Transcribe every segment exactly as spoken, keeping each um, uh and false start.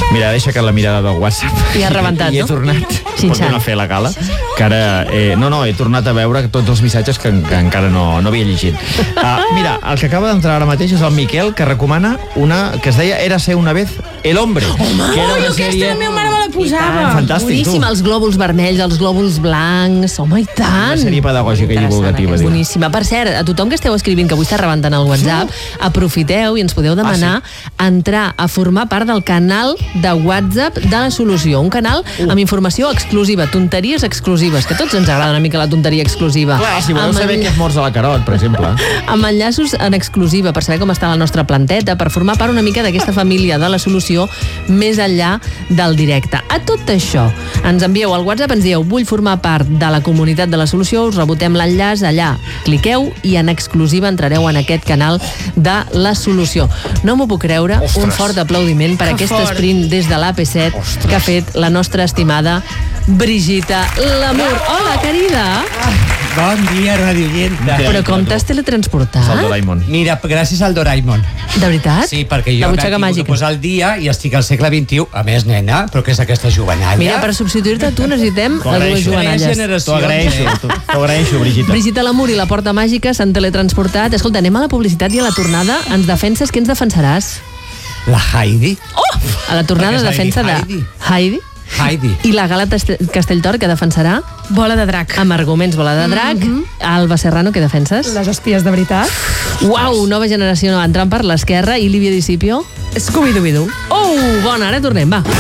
Mira, deixa que la mirada del WhatsApp... I ha rebentat, I he no? tornat, Xinxant. pot no fer la gala, que ara... Eh, no, no, he tornat a veure tots els missatges que, que encara no, no havia llegit. Uh, mira, el que acaba d'entrar ara mateix és el Miquel, que recomana una que es deia Érase una vez el hombre. Home, que era oi, una aquesta sèrie... la meva mare me la posava. Fantàstic, Boníssima, tu. els glòbuls vermells, els glòbuls blancs, home, i tant. Una sèrie pedagògica i divulgativa. Diu. Boníssima. Per cert, a tothom que esteu escrivint, que avui està rebentant el WhatsApp, aprofiteu i ens podeu demanar ah, sí? entrar a formar part del canal de WhatsApp de la Solució. Un canal uh. amb informació exclusiva, tonteries exclusives, que a tots ens agrada una mica la tonteria exclusiva. Clar, si voleu amb saber en... què és morts a la Carot, per exemple. amb enllaços en exclusiva per saber com està la nostra planteta, per formar part una mica d'aquesta família de la Solució més enllà del directe. A tot això, ens envieu al WhatsApp, ens dieu, vull formar part de la comunitat de la Solució, us rebotem l'enllaç allà, cliqueu i en exclusiva entrareu en aquest canal de la Solució. No m'ho puc creure, Ostres. un fort aplaudiment per Que aquest fort. sprint des de l'A P set Ostres. que ha fet la nostra estimada Brigitte Lamour. Hola, querida! Bon dia, radiollenta. Però com t'has teletransportat? És el Doraemon. Mira, gràcies al Doraemon. De veritat? Sí, perquè La jo m'he butxaca tingut màgica. de posar al dia i estic al segle vint-i-u. A més, nena, però què és aquesta jovenalla? Mira, per substituir-te tu necessitem T'ho les dues agraeixo. jovenalles. T'ho agraeixo, t'ho t'ho agraeixo, Brigitte. Brigitte Lamour i la Porta Màgica s'han teletransportat. Escolta, anem a la publicitat i a la tornada ens defenses. Què ens defensaràs? La Heidi. Oh! A la tornada Perquè s'ha de dir defensa de Heidi. Heidi. Heidi. I la Gala Teste- Castelltor, que defensarà? Bola de drac. Amb arguments bola de drac. Alba Serrano, què defenses? Les espies de veritat. Uau, nova generació no entrant per l'esquerra. I Líbia Discipio? Scooby-Doo. Oh, bona, ara tornem, va.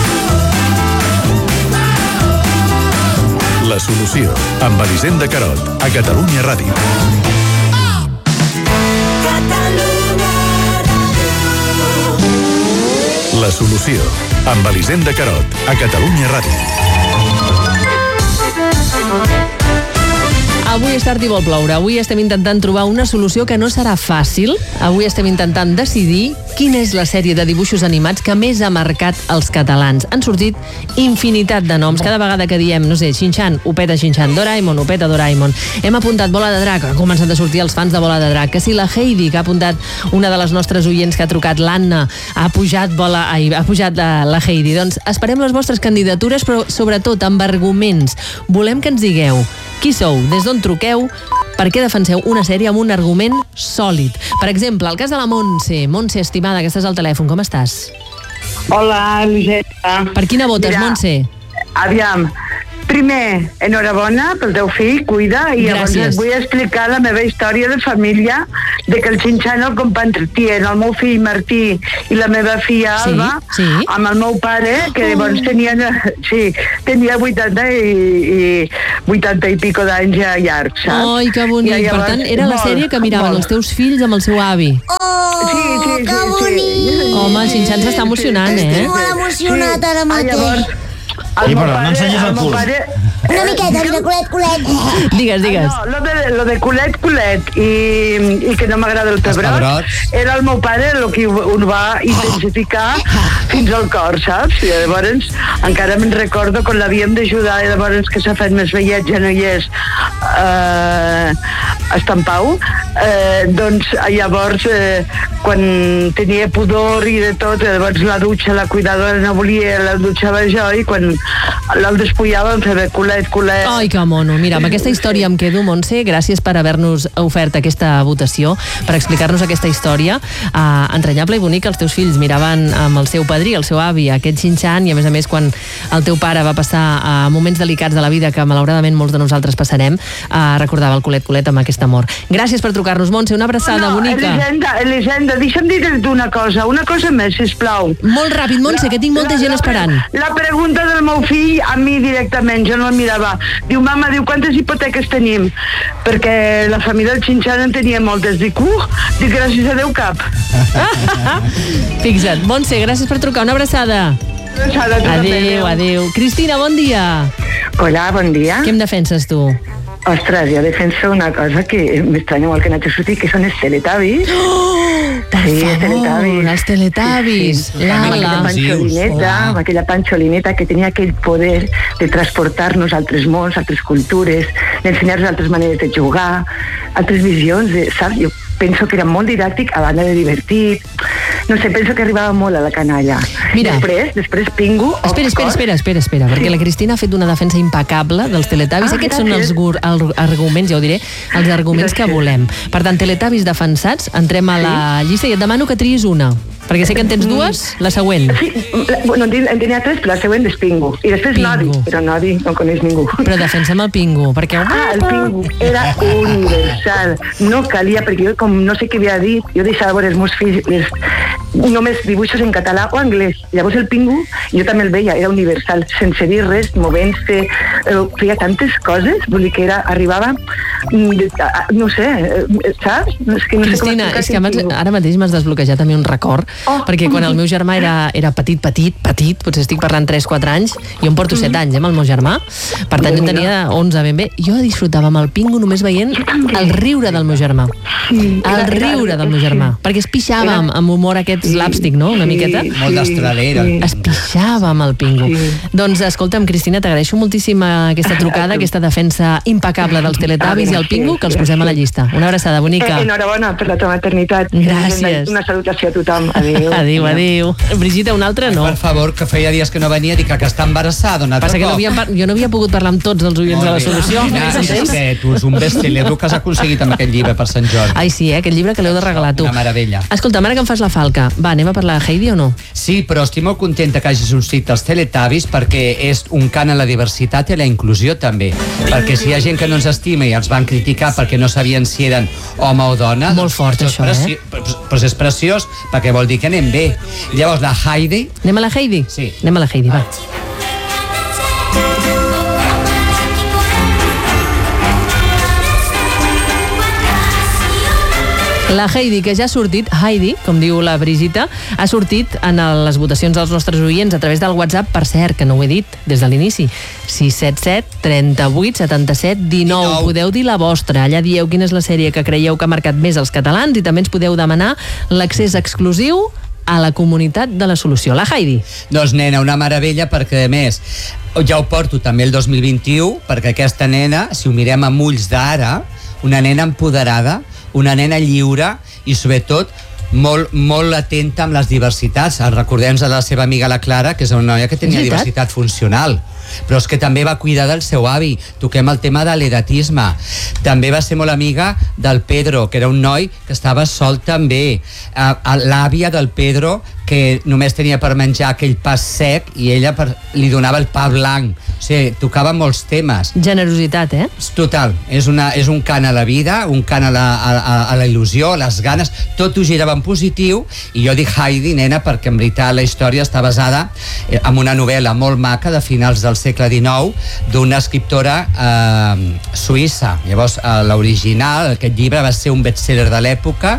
La Solució, amb Elisenda Carot, a Catalunya Ràdio. La Solució, amb Elisenda Carot, a Catalunya Ràdio. Avui és tard i vol ploure. Avui estem intentant trobar una solució que no serà fàcil. Avui estem intentant decidir quina és la sèrie de dibuixos animats que més ha marcat els catalans. Han sortit infinitat de noms. Cada vegada que diem, no sé, Xinxan, ho peta Xinxan, Doraemon, ho peta Doraemon. Hem apuntat Bola de Drac, han començat a sortir els fans de Bola de Drac. Que si la Heidi, que ha apuntat una de les nostres oients que ha trucat, l'Anna, ha pujat, bola, ai, ha pujat la, la Heidi. Doncs esperem les vostres candidatures, però sobretot amb arguments. Volem que ens digueu qui sou, des d'on truqueu, per què defenseu una sèrie amb un argument sòlid. Per exemple, el cas de la Montse. Montse, estimada, que estàs al telèfon, com estàs? Hola, Elisenda. Per quina votes, Mira, Montse? Aviam, primer, enhorabona pel teu fill, cuida, i llavors Gràcies. et vull explicar la meva història de família, de que el Xinxan el compartien el meu fill Martí i la meva filla Sí, Alba, sí. amb el meu pare, que llavors tenia, sí, tenia vuitanta i, i vuitanta i pico d'anys ja llargs, saps? Ai, que bonic. I Per llavors, tant, era la molt, sèrie que miraven molt. els teus fills amb el seu avi. Sí, sí, sí, sí. Home, el Xinxan s'està emocionant, eh? molt emocionat ara Ah, mateix. llavors, el Sí, meu però no pare- ensenyis el el meu cul. pare- Una miqueta, mira, culet, culet. Digues, digues. Ah, no, lo de, lo de culet, culet i, i que no m'agrada el pebrot, pebrots. era el meu pare el que ho, ho va intensificar fins al cor, saps? I llavors encara me'n recordo quan l'havíem d'ajudar i llavors que s'ha fet més vellet, ja no hi és eh, està en Pau, eh, doncs llavors eh, quan tenia pudor i de tot, llavors la dutxa, la cuidadora no volia, la dutxava jo i quan el despullava em feia culet, culet. Ai, que mono. Mira, amb aquesta història em quedo, Montse. Gràcies per haver-nos ofert aquesta votació, per explicar-nos aquesta història uh, entranyable i bonica. Els teus fills miraven amb el seu padrí, el seu avi, aquest Xinxan, i a més a més quan el teu pare va passar a uh, moments delicats de la vida que malauradament molts de nosaltres passarem, uh, recordava el culet, culet amb aquest amor. Gràcies per trucar-nos, Montse. Una abraçada no, bonica. Elisenda, Elisenda, deixa'm dir-te una cosa, una cosa més, sisplau. Molt ràpid, Montse, que tinc molta gent esperant. La pregunta del meu fill a mi directament, jo no el mirava. Diu, mama, diu, quantes hipoteques tenim? Perquè la família del Xinxan en tenia moltes. Dic, uh, dic, gràcies a Déu cap. Fixa't. Montse, gràcies per trucar. Una abraçada. Adéu, Adéu, adéu. Cristina, bon dia. Hola, bon dia. Què em defenses tu? Ostres, jo defenso una cosa que m'estranya molt que no hagi sortit, que són els Teletubbies. Oh, per Sí, favor, Teletubbies. els Teletubbies. Sí, sí. Amb aquella Lala. panxolineta, amb aquella panxolineta que tenia aquell poder de transportar-nos a altres mons, a altres cultures, d'ensenyar-nos altres maneres de jugar, altres visions, de, saps? Jo penso que era molt didàctic, a banda de divertit. No sé, penso que arribava molt a la canalla. Mira. Després, després Pingu... Espera, espera, espera, espera, espera, perquè la Cristina ha fet una defensa impecable dels Teletubbies. Ah, Aquests són els gràcies. gur- el- arguments, ja ho diré, els arguments que Gràcies. volem. Per tant, Teletubbies defensats, entrem a la llista i et demano que triïs una, perquè sé que en tens dues, la següent. Sí, la, bueno, en ten- en tenia tres, però la següent és Pingu. I després Pingu. Nodi, però Nodi no coneix ningú. Però defensem el Pingu, perquè... Ah, el Pingu era universal. No calia, perquè jo, com no sé què havia dit, jo deixava veure els meus fills les, només dibuixos en català o anglès. Llavors el Pingu, jo també el veia, era universal, sense dir res, movent-se, eh, feia tantes coses, vull dir que era, arribava, mm, de- a- a- no sé, eh, saps? És que no Cristina, sé com és que explicar-te el Pingu. ara mateix m'has desbloquejat a mi un record, Oh. perquè quan el meu germà era, era petit, petit, petit, potser estic parlant tres quatre anys, jo em porto set anys, eh, amb el meu germà, per tant jo en tenia onze ben bé, jo disfrutava amb el Pingu només veient el riure del meu germà. Sí, El era- era- riure del meu germà, perquè es pixava amb, amb humor aquest slapstick, no?, una Sí, miqueta. Molt d'estralera. sí. Es pixava amb el Pingu. Sí. Doncs escolta'm, Cristina, t'agraeixo moltíssim aquesta trucada, aquesta defensa impecable dels Teletubbies i el Pingu, que els posem a la llista. Una abraçada bonica. Eh, enhorabona per la teva maternitat. Gràcies. Una salutació a tothom. Adéu. Adéu, adéu. Brigitte, una altra no. Per favor, que feia dies que no venia, dic que està embarassada. Un altre Passa que no cop. havia, par- jo no havia pogut parlar amb tots els oients de la solució. Nena, Entens? que tu és un best-seller que has aconseguit amb aquest llibre per Sant Jordi. Ai, sí, eh? Aquest llibre que l'heu de regalar tu. Una meravella. Escolta, ara que em fas la falca, va, anem a parlar de Heidi o no? Sí, però estic molt contenta que hagis sortit els Teletubbies perquè és un cant a la diversitat i a la inclusió també. Perquè si hi ha gent que no ens estima i ens van criticar perquè no sabien si eren home o dona... Molt fort, doncs això, és eh? preci- Però, però és preciós perquè vol dir que anem bé. Llavors, la Heidi... Anem a la Heidi? Sí. Anem a la Heidi, va. La Heidi, que ja ha sortit, Heidi, com diu la Brigitte, ha sortit en el- les votacions dels nostres oients a través del WhatsApp, per cert, que no ho he dit des de l'inici, sis set set, trenta-vuit, setanta-set, dinou. dinou. Podeu dir la vostra, allà dieu quina és la sèrie que creieu que ha marcat més els catalans i també ens podeu demanar l'accés exclusiu a la comunitat de la solució. La Heidi. Doncs, nena, una meravella perquè, a més, ja ho porto també el dos mil vint-i-u, perquè aquesta nena, si ho mirem amb ulls d'ara, una nena empoderada, una nena lliure i, sobretot, molt, molt atenta amb les diversitats. Recordem de la seva amiga la Clara, que és una noia que tenia És veritat. diversitat funcional, però és que també va cuidar del seu avi. Toquem el tema de l'edatisme. També va ser molt amiga del Pedro, que era un noi que estava sol també. Uh, l'àvia del Pedro, que només tenia per menjar aquell pa sec i ella per, li donava el pa blanc. O sigui, tocava molts temes. Generositat, eh? Total, és, una, és un cant a la vida, un cant a la, a, a la il·lusió, a les ganes, tot ho girava en positiu, i jo dic Heidi, nena, perquè en veritat la història està basada en una novel·la molt maca de finals del segle dinou d'una escriptora eh, suïssa. Llavors, eh, l'original, aquest llibre, va ser un best-seller de l'època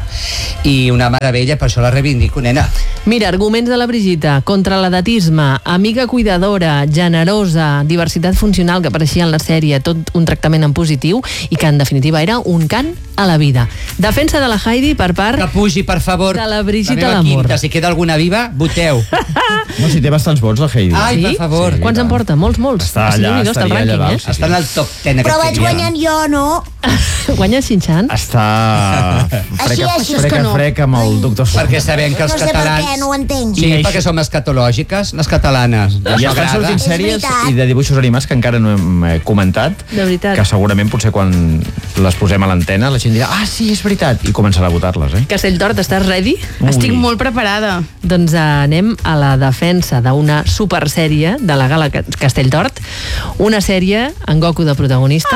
i una meravella, per això la reivindico, nena. Mira, arguments de la Brigitte contra l'edatisme, amiga cuidadora, generosa, diversitat funcional que apareixia en la sèrie, tot un tractament en positiu i que en definitiva era un cant a la vida. Defensa de la Heidi per part Que pugi, per favor, de la Brigitte meva Lamour. quinta. Si queda alguna viva, voteu. No, si té bastants vots, la Heidi. Ai, per favor. Sí. Quants en porta? Molts, molts. Està O sigui, allà, Déu-n'hi-do, està al estaria allà rànquing, dalt, eh? sí. Està en el top deu. Però aquest vaig dia. guanyant jo, no? Guanya Xinxan? Està freca, així, freca, que no. freca amb el doctor Sot. Perquè sabem que els No sé per catalans... què, no ho entenc. Sí, I perquè som escatològiques, les catalanes. I Això estan agrada. sortint sèries veritat. i de dibuixos animats que encara no hem eh, comentat, De veritat. que segurament potser quan les posem a l'antena la gent dirà, ah, sí, és veritat, i començarà a votar-les, eh? Castelltort, estàs ready? Estic Ui. molt preparada. Doncs eh, anem a la defensa d'una supersèrie de la Gala Ca- Castelltort, una sèrie en Goku de protagonista,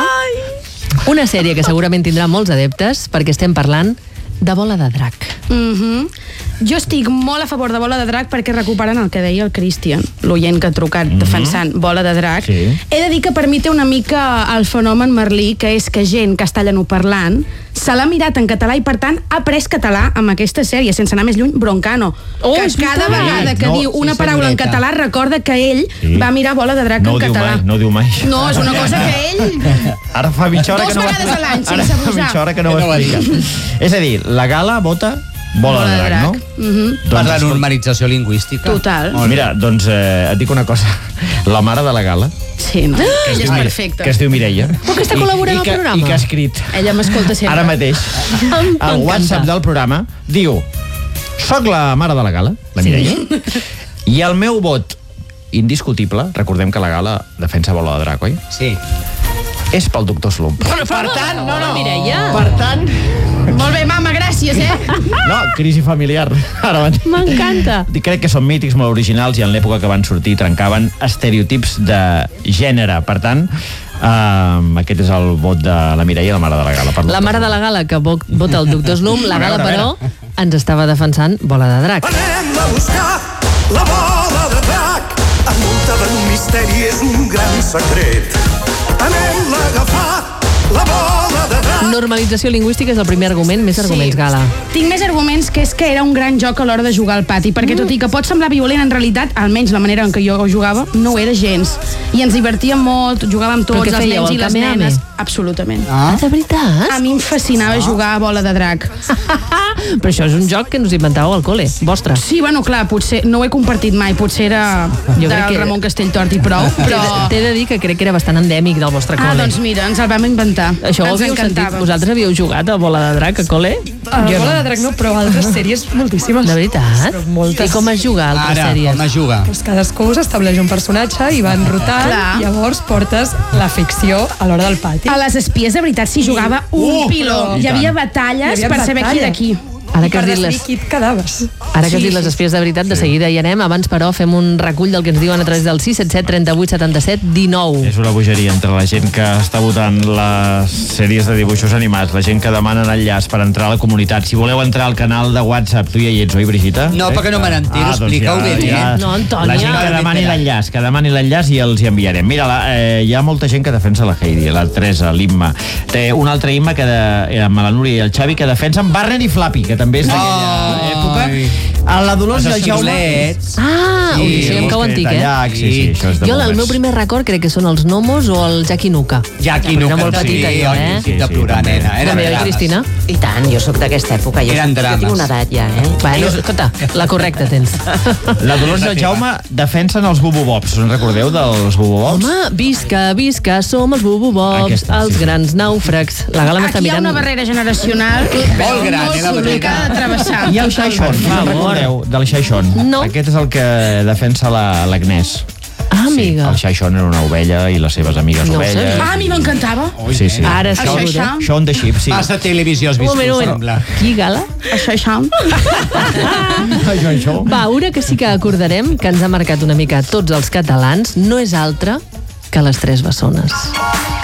una sèrie que segurament tindrà molts adeptes perquè estem parlant de Bola de Drac. Mhm. Jo estic molt a favor de Bola de Drac perquè recuperen el que deia el Christian, l'oient que ha trucat defensant Bola de Drac. Sí. He de dir que per mi té una mica el fenomen Merlí, que és que gent castellanoparlant se l'ha mirat en català i, per tant, ha après català amb aquesta sèrie, sense anar més lluny, Broncano. Oh, que és cada veritat. vegada que No, diu una sí, paraula en senyoreta. català recorda que ell Sí. va mirar Bola de Drac No ho en diu català. mai, no ho diu mai. No, és una cosa que ell... Ara fa mitja hora Dos que no ho- vegades a l'any, Ara sense fa abusar. mitja hora que no ho Que no ho explica. És a dir, la Gala vota Bola de drac, no? Mhm. Per la normalització lingüística. Total. Molt bé. Mira, doncs eh, et dic una cosa. La mare de la gala, Sí, no? que Ella es és diu Mire- perfecta. que es diu Mireia. Però que està I- col·laborant i al que- programa. I que ha escrit Ella m'escolta sempre. ara mateix al WhatsApp del programa, diu: soc la mare de la gala, la Mireia, i el meu vot indiscutible, recordem que la gala defensa Bola de drac, oi? Sí. És pel doctor Slump. Per tant, no, no. Mireia. Per tant, Molt bé, mama, gràcies, eh? no, crisi familiar. Ara mateix. M'encanta. Crec que són mítics molt originals i en l'època que van sortir trencaven estereotips de gènere. Per tant, uh, aquest és el vot de la Mireia, la mare de la gala. Per La mare de la gala que vo- vota el doctor Slum, la A veure, gala, a però, ens estava defensant Bola de drac. Anem a buscar la bola de drac, envoltada d'un misteri, és un gran secret. Anem-la a agafar, la bola de drac. Normalització lingüística és el primer argument, més arguments, Sí. Gala. Tinc més arguments, que és que era un gran joc a l'hora de jugar al pati, perquè tot i que pot semblar violent, en realitat, almenys la manera en què jo jugava, no ho era gens. I ens divertíem molt, jugàvem Però tots, què els fèieu, nens el i les Kamehameha? nenes. Absolutament. Ah, de veritat? A mi em fascinava jugar a bola de drac. Però això és un joc que ens inventàveu al col·le, vostre. Sí, bueno, clar, potser no ho he compartit mai, potser era Jo del crec que- Ramon Castelltort i prou, però... T'he de dir que crec que era bastant endèmic del vostre Ah, col·le. doncs mira, ens el vam inventar. Això ho ens havíeu sentit? encantava. Vosaltres havíeu jugat a Bola de drac a col·le? A Jo Bola de drac no, però altres sèries moltíssimes. De veritat? Però moltes. I com es juga a altres Ara, sèries? com es juga? Doncs cadascú s'estableix un personatge i van rotant, Clar. llavors portes la ficció a l'hora del pati. A les espies, de veritat, s'hi jugava un Uh, piló. i Hi havia tant. batalles Hi havia per saber qui era batalla. qui. Ara I que has per dit decidir les... qui et quedaves. Ara que has Sí, dit les sí, espies de veritat, de seguida hi anem. Abans, però, fem un recull del que ens diuen a través del sis set set, trenta vuit, setanta set, dinou. És una bogeria entre la gent que està votant les sèries de dibuixos animats, la gent que demana enllaç per entrar a la comunitat. Si voleu entrar al canal de WhatsApp, tu ja hi ets, oi, Brigitta? No, perquè no me n'entero, doncs explica-ho bé, eh? No, Antònia. La gent que demani l'enllaç, que demani l'enllaç i els hi enviarem. Mira, la, eh, hi ha molta gent que defensa la Heidi, la Teresa, l'Imma. Té un altre Imma que de, amb la Núria i el Xavi que defensen Barney i Flappy, que també és d'aquella Ai. època. A la Dolors i Els el Jaume... esquiblets. Ah, Sí, ui, això ja em cau Busquet, antic, eh? Tallac, sí, sí, això és de Jo el moments. meu primer record crec que són els Gnomos o el Jackie Nuka. Jackie Era Nuka, molt sí, petita jo, oi, eh? sí, de plorar, també. nena. Era També, oi, drames. Cristina? I tant, jo sóc d'aquesta època. Jo, Eren jo drames. tinc una edat ja, eh? Bueno, escolta, la correcta tens. La Dolors i el Jaume defensen els bubobobs. Us en recordeu dels bubobobs? Home, visca, visca, som els bububobs, Aquesta, els sí. grans nàufrags. La Gala m'està Aquí hi ha mirant... una barrera generacional Molt gran, molt eh, la complicada de travessar. I el Xaixon, us en recordeu del Xaixon? No. Aquest és el que defensa la- l'Agnès. Ah, amiga. El Xaixon era una ovella i les seves amigues No ho ovelles. sabia. Ah, a mi m'encantava. Sí, sí. Ara sí. Això, Shaun, això. Shaun the Sheep, sí. Massa televisió has Un vist, moment, un em moment. sembla. Qui, Gala? Això, això. Això, això. Va, una que sí que acordarem, que ens ha marcat una mica a tots els catalans, no és altra que les Tres Bessones.